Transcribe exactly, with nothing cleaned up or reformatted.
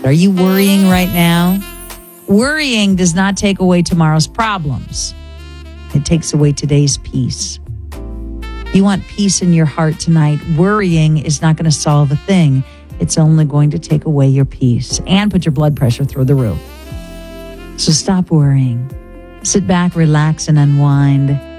Are you worrying right now? Worrying does not take away tomorrow's problems. It takes away today's peace. You want peace in your heart tonight. Worrying is not going to solve a thing. It's only going to take away your peace and put your blood pressure through the roof. So stop worrying. Sit back, relax, and unwind.